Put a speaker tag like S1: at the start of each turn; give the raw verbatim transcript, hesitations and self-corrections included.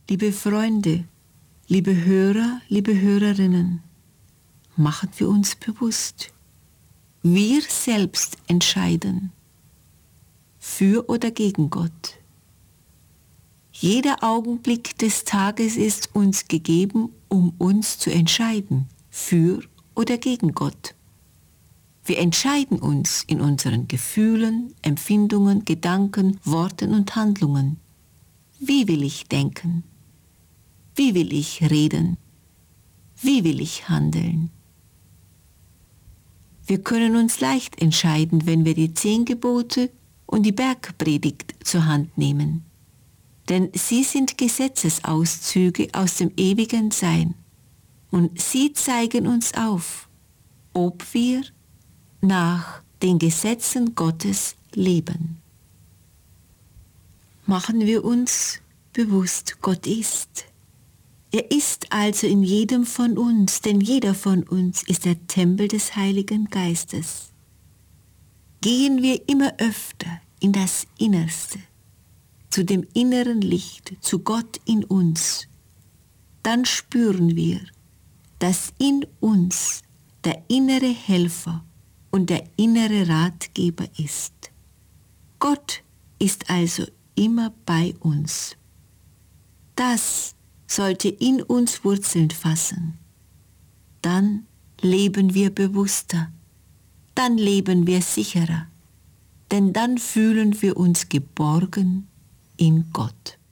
S1: Liebe Freunde, liebe Hörer, liebe Hörerinnen, machen wir uns bewusst, wir selbst entscheiden, für oder gegen Gott. Jeder Augenblick des Tages ist uns gegeben, um uns zu entscheiden, für oder gegen Gott. Wir entscheiden uns in unseren Gefühlen, Empfindungen, Gedanken, Worten und Handlungen. Wie will ich denken? Wie will ich reden? Wie will ich handeln? Wir können uns leicht entscheiden, wenn wir die zehn Gebote und die Bergpredigt zur Hand nehmen. Denn sie sind Gesetzesauszüge aus dem ewigen Sein und sie zeigen uns auf, ob wir nach den Gesetzen Gottes leben. Machen wir uns bewusst, Gott ist. Er ist also in jedem von uns, denn jeder von uns ist der Tempel des Heiligen Geistes. Gehen wir immer öfter in das Innerste, zu dem inneren Licht, zu Gott in uns, dann spüren wir, dass in uns der innere Helfer und der innere Ratgeber ist. Gott ist also immer bei uns. Das sollte in uns Wurzeln fassen. Dann leben wir bewusster, dann leben wir sicherer, denn dann fühlen wir uns geborgen in Gott.